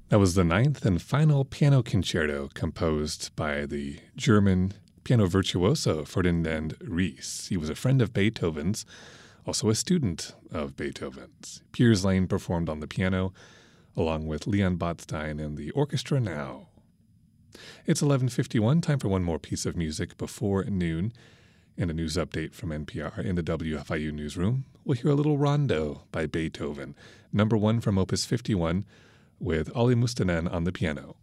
That was the ninth and final piano concerto composed by the German piano virtuoso Ferdinand Ries. He was a friend of Beethoven's, also a student of Beethoven's. Piers Lane performed on the piano, along with Leon Botstein and the orchestra now. It's 11:51, time for one more piece of music before noon, and a news update from NPR. In the WFIU newsroom, we'll hear a little rondo by Beethoven, number 1 from Opus 51, with Ali Mustanen on the piano.